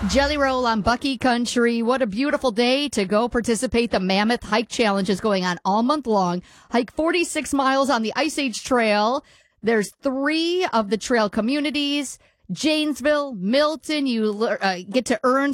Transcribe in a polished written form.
Jelly Roll on Bucky Country. What a beautiful day to go participate. The Mammoth Hike Challenge is going on all month long. Hike 46 miles on the Ice Age Trail. There's 3 of the trail communities. Janesville, Milton, you get to earn